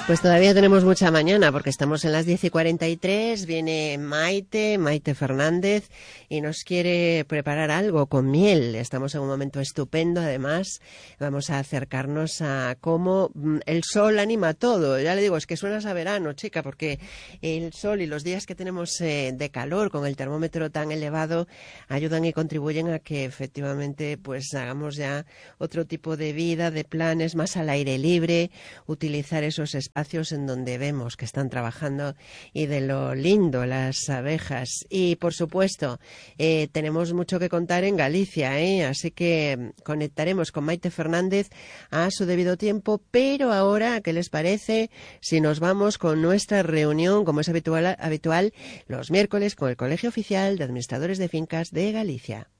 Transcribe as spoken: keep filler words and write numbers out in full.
Pues todavía tenemos mucha mañana porque estamos en las diez y cuarenta y tres, viene Maite, Maite Fernández y nos quiere preparar algo con miel. Estamos en un momento estupendo, además vamos a acercarnos a cómo el sol anima todo. Ya le digo, es que suenas a verano, chica, porque el sol y los días que tenemos eh, de calor con el termómetro tan elevado ayudan y contribuyen a que efectivamente pues hagamos ya otro tipo de vida, de planes más al aire libre, utilizar esos espacios espacios en donde vemos que están trabajando y de lo lindo las abejas. Y por supuesto eh, tenemos mucho que contar en Galicia, ¿eh? Así que conectaremos con Maite Fernández a su debido tiempo, pero ahora, ¿qué les parece si nos vamos con nuestra reunión, como es habitual, habitual los miércoles, con el Colegio Oficial de Administradores de Fincas de Galicia?